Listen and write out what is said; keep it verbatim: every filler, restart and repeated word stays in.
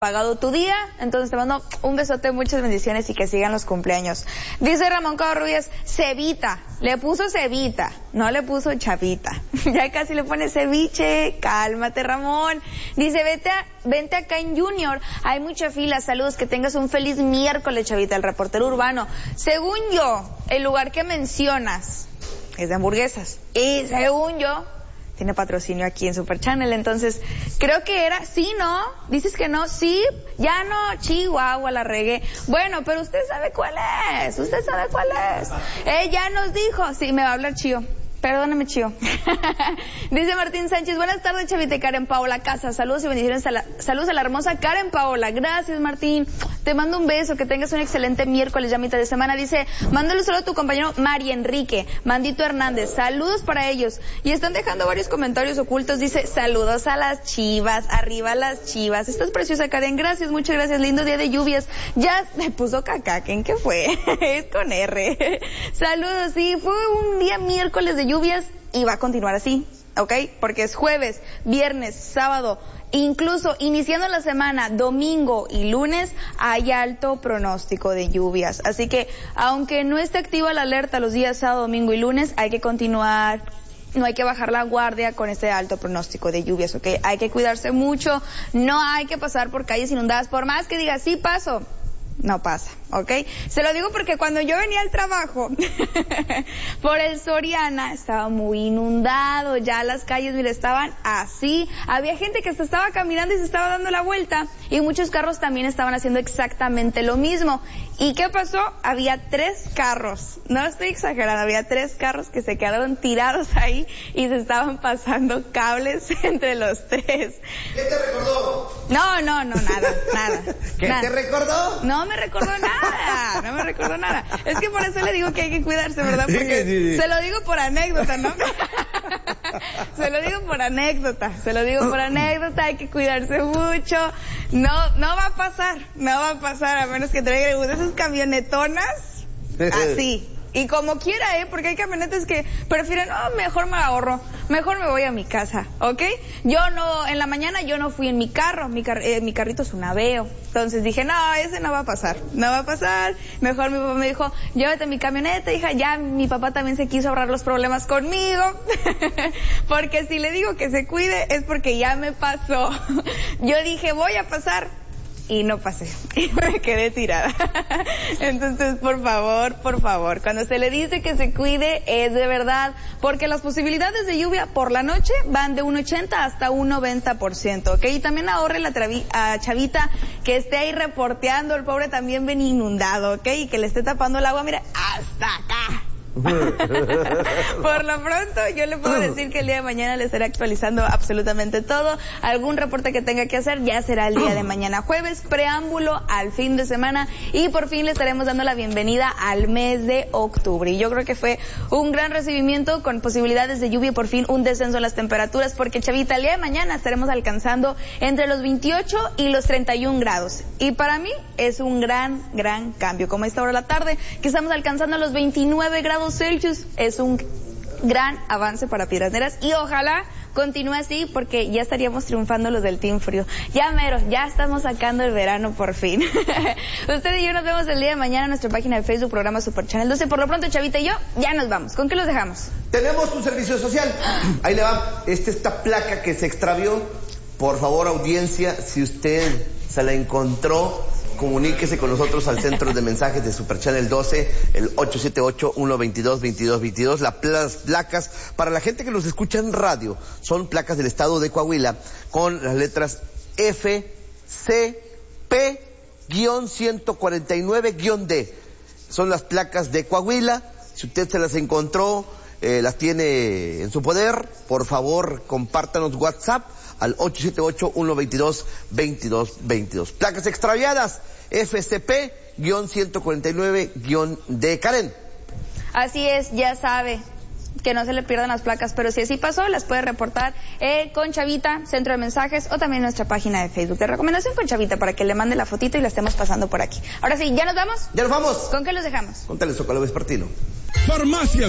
pagado tu día, entonces te mando un besote, muchas bendiciones y que sigan los cumpleaños. Dice Ramón Cabarrubias, Cevita, le puso Cevita, no le puso Chavita, ya casi le pone ceviche, cálmate Ramón. Dice, vete, a, vente acá en Junior, hay mucha fila, saludos, que tengas un feliz miércoles, Chavita, el reportero urbano. Según yo, el lugar que mencionas es de hamburguesas, y según yo, tiene patrocinio aquí en Super Channel, entonces creo que era, sí, ¿no? Dices que no, sí, ya no, Chihuahua, la regué. Bueno, pero usted sabe cuál es, usted sabe cuál es. Ella nos dijo, sí, me va a hablar Chío. Perdóname, Chío. Dice Martín Sánchez, buenas tardes, Chavita y Karen Paola Casa. Saludos y bendiciones a la, saludos a la hermosa Karen Paola. Gracias, Martín. Te mando un beso, que tengas un excelente miércoles, ya mitad de semana. Dice, mándale solo a tu compañero Mari Enrique, Mandito Hernández. Saludos para ellos. Y están dejando varios comentarios ocultos. Dice, saludos a las Chivas, arriba las Chivas. Estás preciosa, Karen. Gracias, muchas gracias. Lindo día de lluvias. Ya me puso cacaquen, ¿qué fue? Es con R. Saludos, sí, fue un día miércoles de lluvias y va a continuar así, ¿ok? Porque es jueves, viernes, sábado, incluso iniciando la semana, domingo y lunes, hay alto pronóstico de lluvias. Así que, aunque no esté activa la alerta los días sábado, domingo y lunes, hay que continuar, no hay que bajar la guardia con este alto pronóstico de lluvias, ¿ok? Hay que cuidarse mucho, no hay que pasar por calles inundadas, por más que diga, sí paso, no pasa, ¿ok? Se lo digo porque cuando yo venía al trabajo por el Soriana estaba muy inundado, ya las calles, mire, estaban así, había gente que se estaba caminando y se estaba dando la vuelta y muchos carros también estaban haciendo exactamente lo mismo. ¿Y qué pasó? Había tres carros, no estoy exagerando, había tres carros que se quedaron tirados ahí y se estaban pasando cables entre los tres. ¿Qué te recordó? No, no, no, nada, nada. ¿Qué nada. te recordó? No me recordó nada, no me recordó nada. Es que por eso le digo que hay que cuidarse, ¿verdad? Porque sí, sí, sí. se lo digo por anécdota, ¿no? Se lo digo por anécdota, se lo digo por anécdota, hay que cuidarse mucho. No, no va a pasar, no va a pasar, a menos que traigan esas camionetonas, así. Y como quiera, ¿eh? Porque hay camionetas que prefieren, oh, mejor me ahorro, mejor me voy a mi casa, ¿ok? Yo no, en la mañana yo no fui en mi carro, mi, car eh, mi carrito es un Aveo. Entonces dije, no, ese no va a pasar, no va a pasar. Mejor mi papá me dijo, llévate mi camioneta, hija. Ya mi papá también se quiso ahorrar los problemas conmigo. Porque si le digo que se cuide es porque ya me pasó. Yo dije, voy a pasar. Y no pasé, y me quedé tirada. Entonces, por favor, por favor, cuando se le dice que se cuide, es de verdad, porque las posibilidades de lluvia por la noche van de un ochenta hasta un noventa por ciento, ¿ok? Y también ahorre la a Chavita que esté ahí reporteando, el pobre también ven inundado, ¿ok? Y que le esté tapando el agua, mira, hasta acá. Por lo pronto yo le puedo decir que el día de mañana le estaré actualizando absolutamente todo. Algún reporte que tenga que hacer ya será el día de mañana jueves, preámbulo al fin de semana, y por fin le estaremos dando la bienvenida al mes de octubre. Y yo creo que fue un gran recibimiento con posibilidades de lluvia y por fin un descenso en las temperaturas, porque Chavita, el día de mañana estaremos alcanzando entre los veintiocho y los treinta y un grados, y para mí es un gran, gran cambio. Como a esta hora de la tarde que estamos alcanzando los veintinueve grados Celsius, es un gran avance para Piedras Negras y ojalá continúe así, porque ya estaríamos triunfando los del Team Frío. Ya mero, ya estamos sacando el verano por fin. Usted y yo nos vemos el día de mañana en nuestra página de Facebook, programa Super Channel doce. Por lo pronto, Chavita y yo ya nos vamos. ¿Con qué los dejamos? Tenemos un servicio social. Ahí le va. Esta esta placa que se extravió. Por favor, audiencia, si usted se la encontró, comuníquese con nosotros al centro de mensajes de Super Channel doce, el ocho siete ocho, uno dos dos, veintidós veintidós. Las placas, para la gente que nos escucha en radio, son placas del estado de Coahuila, con las letras F C P ciento cuarenta y nueve D. Son las placas de Coahuila. Si usted se las encontró, eh, las tiene en su poder, por favor, compártanos WhatsApp al ocho siete ocho, uno dos dos, veintidós veintidós. Placas extraviadas, F C P ciento cuarenta y nueve D. Karen. Así es, ya sabe, que no se le pierdan las placas, pero si así pasó, las puede reportar eh, con Chavita, centro de mensajes, o también en nuestra página de Facebook de recomendación con Chavita, para que le mande la fotito y la estemos pasando por aquí. Ahora sí, ¿ya nos vamos? ¿Ya nos vamos? ¿Con qué los dejamos? Con Telezócalo Vespertino. Farmacias